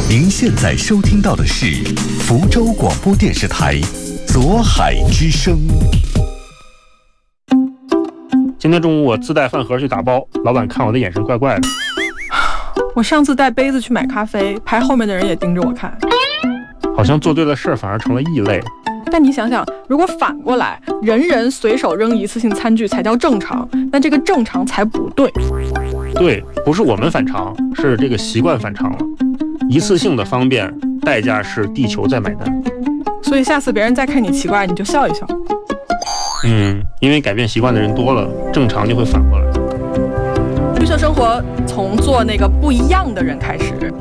您现在收听到的是福州广播电视台左海之声。 今天中午我自带饭盒去打包，老板看我的眼神怪怪的。 我上次带杯子去买咖啡，排后面的人也盯着我看， 好像做对了事反而成了异类。 但你想想，如果反过来，人人随手扔一次性餐具才叫正常，那这个正常才不对。 对，不是我们反常，是这个习惯反常了。一次性的方便，代价是地球在买单。 所以下次别人再看你奇怪，你就笑一笑。 因为改变习惯的人多了，正常就会反过来。 绿色生活从做那个不一样的人开始。